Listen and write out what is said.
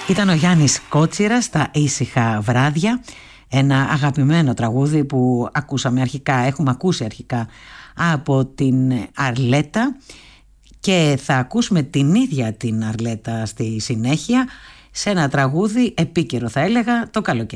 Ήταν ο Γιάννης Κότσιρας στα Ήσυχα βράδια, ένα αγαπημένο τραγούδι που έχουμε ακούσει αρχικά από την Αρλέτα και θα ακούσουμε την ίδια την Αρλέτα στη συνέχεια σε ένα τραγούδι επίκαιρο, θα έλεγα, το καλοκαίρι.